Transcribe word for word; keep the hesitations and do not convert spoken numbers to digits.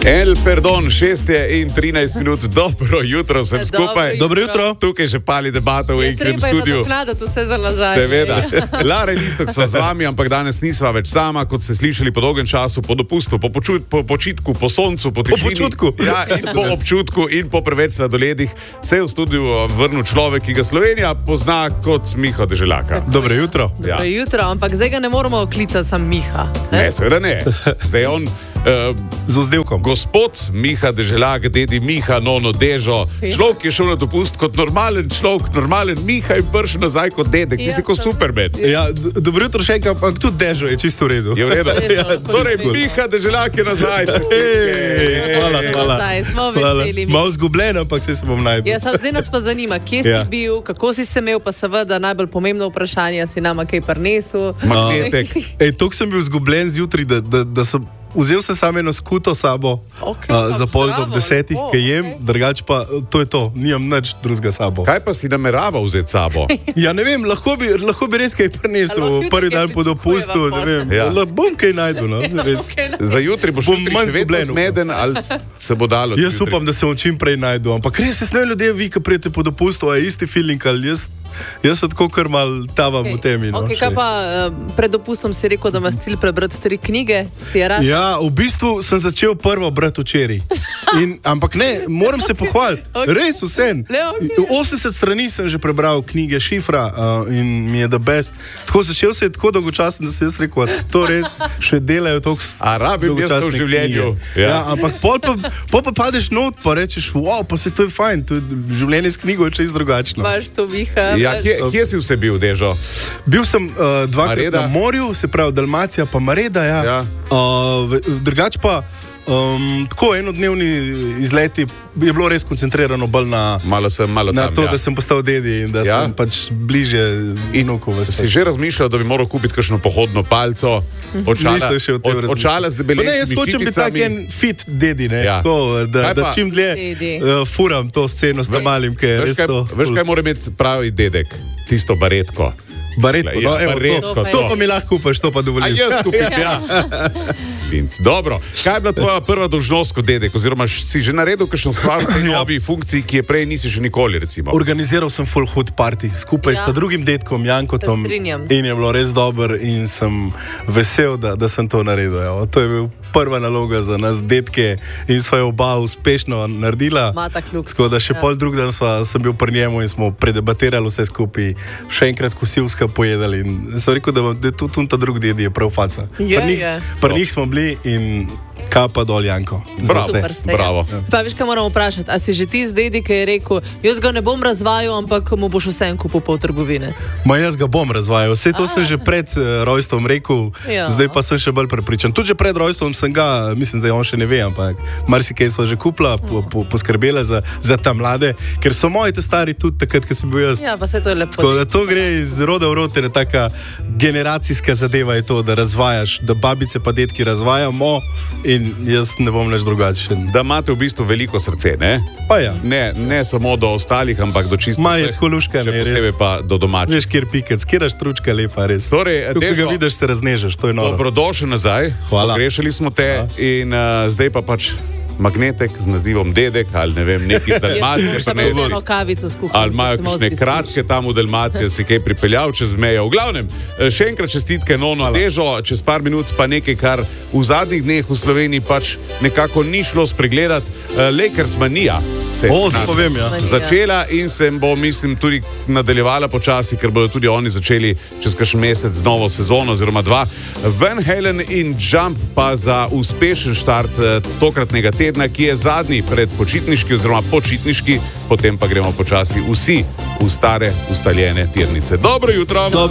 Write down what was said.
El, perdon, šest je in trinajst minut, dobro jutro sem skupaj. Dobro jutro. Tukaj že pali debata v Ekrem studiu. Treba je nadokladati vse za nazaj. Seveda. Lara in Iztok so z vami, ampak danes nisva več sama, kot ste slišali po dolgem času, po dopustu, po, počut, po počitku, po soncu, po tišini. Po počutku. Ja, in po občutku in po preveč sladoledih se je v studiu vrnil človek, ki ga Slovenija pozna kot Miho Deželjaka. Dobro jutro. Ja. Dobro jutro, ampak zdaj ga ne moramo klicati sam Miha. Ne, Ne, seveda ne. Zdaj je on uh, Z vzdevkom. gospod Miha Deželjak, dedi Miha, nono Dežo. Človek je šel na dopust kot normalen človek, normalen Miha in prišel nazaj kot dedek. Ti Ja, si kot to- Superman. Ja, d- dobro jutro še enkrat, ampak tudi Dežo je čisto v redu. Je v redu. Ja, Torej, čisto. Miha Deželjak je nazaj. Ej, hvala, hvala. Nazaj, smo Hvala. veseli. Malo zgubljen, ampak se se bom najdel. Ja, sam, zdaj nas pa zanima, kje si Ja. bil, kako si se imel, pa seveda najbolj pomembno vprašanje, si nama kaj prinesel. Magnetek. Ej, toliko sem bil zgubljen zjutraj, da, da, da sem vzel se samo eno skuto sabo Okej, a, za pol bravo, ob desetih, lepo, ki jem, okej. drugače pa to je to, nimam nič drugega sabo. Kaj pa si nameraval vzeti sabo? Ja, ne vem, lahko bi, lahko bi res kaj A prinesel lahko prvi jutri dan po kaj dopustu, pričakujeva ne vem. pol? Ja. Ja. Bom kaj najdel, no. Res. Okay, Za jutri boš Bom jutri manj še vedno zgubljen, upam. smeden ali se bo dalo? Jaz jutri? upam, da se bom čim prej najdel, ampak res se smejo ljudje, vi, ki prijete po dopustu, a je isti feeling ali jaz, jaz sem tako kar mal tavam v temi. No, okay, še. kaj pa uh, pred dopustom si rekel, da imaš cilj prebrati tri knjige? Ti je rad? Ja, v bistvu sem začel prvo brati včeraj. In- Ampak ne, moram se pohvaliti. Ok. Res, vsem. Ne, ok. osemdeset strani sem že prebral knjige Šifra uh, in mi je the best. Tako začel se je tako dolgočasen, da sem jaz rekel, "A to res še delajo tako s- A rabim jaz to v dolgočasne življenju?" knjige." Ja. Ja, ampak pol pa, pol pa padeš not, pa rečeš, wow, pa se to je fajn, to je, življenje s knjigo je čisto drugačno. Imaš to Miha? Ja, kje, kje si vse bil, Dežo? Bil sem uh, dvakrat Mareda? na morju, se pravi Dalmacija, pa Mareda. Ja. Ja. Uh, drugač pa um, tako enodnevni izleti je bilo res koncentrirano bolj na, Malo sem, malo na tam. to, ja. da sem postal dedi in da Ja. sem pač bliže vnuku. Si že razmišljal, da bi moral kupiti kakšno pohodno palco, očala, Nisem še o tem od, razmišljal. očala z Pa Ne, jaz debelimi hočem biti tak ščipicami? en fit dedi, ne, Ja. tako, da, Kaj da pa- čim dlje Dedi. uh, furam to sceno s tamalim, ki je Veš res kaj, to. veš, kaj mora imeti pravi dedek? Tisto baretko. Baretko, Ja, no, evo, baretko, to, to. to pa mi lahko kupaš, to pa A dovolim. jaz kupim, ja. Vinc. Dobro, kaj je bila tvoja prva dolžnost kot dedek? Oziroma, si že naredil kakšno stvar v tej Ja. novi funkciji, ki je prej nisi še nikoli, recimo? Organiziral sem full hood party skupaj Ja. s drugim detkom Jankotom Se strinjam. in je bilo res dobro in sem vesel, da, da sem to naredil. Evo. To je bil prva naloga za nas detke in sva jo oba uspešno naredila. Mata kljub. Tako da še Ja. pol drug dan sva, sem bil pri njemu in smo predebatirali vse skupaj, še enkrat kosilska pojedali in sem rekel, da, bom- da tudi ta drug dedi je prav faca. Je, Pri njih, je. pri njih smo bili in kapa dol Janko. Za Bravo. vse. Super ste, Bravo. Ja. Pa veš, kaj moram vprašati? A si že ti z dedi, ki je rekel, jaz ga ne bom razvajal, ampak mu boš vse en kupil pol trgovine? Ma jaz ga bom razvajal. Vse to sem že pred uh, rojstvom rekel, Ja. zdaj pa sem še bolj prepričan. Tudi že pred rojstvom sem ga, mislim, da on še ne ve, ampak marsikaj smo že kupila, po, po, poskrbela za, za ta mlade, ker so moji te stari tudi takrat, ko sem bil jaz. Ja, pa se to je lepo. Tako da to gre iz roda v rod, ena taka generacijska zadeva je to, da razvajaš, da babice pa detki razvajamo in jaz ne bom več drugačen. Da imate v bistvu veliko srce, ne? Pa ja, Ne, ne samo do ostalih, ampak do čisto Ma je vseh, tako luškane, še res. posebej pa do domačih. veš, kjer pikec, kjer je štručka lepa, res. Torej, Ko Dežo, ga vidiš, se raznežeš, to je noro. dobrodošel nazaj. Hvala. Pogrešali smo te in uh, zdaj pa pač magnetek z nazivom dedek ali ne vem, neki iz Dalmacije. pa Še ne me vem, eno kavico skupaj. Ali imajo kakšne kratke tam v Dalmaciji, si kaj pripeljal čez mejo. V glavnem, eh, še enkrat čestitke, Nono Dežo, čez par minut pa nekaj, kar v zadnjih dneh v Sloveniji pač nekako ni šlo spregledati. Eh, Lakers manija se je O, pri nas to povem, ja. začela in se bo, mislim, tudi nadaljevala počasi, ker bodo tudi oni začeli čez kakšen mesec z novo sezono oziroma dva. Van Halen in Jump pa za uspešen štart eh, tokratnega tedna, ki je zadnji pred počitniški oziroma počitniški, potem pa gremo počasi vsi v stare ustaljene tirnice. Dobro jutro!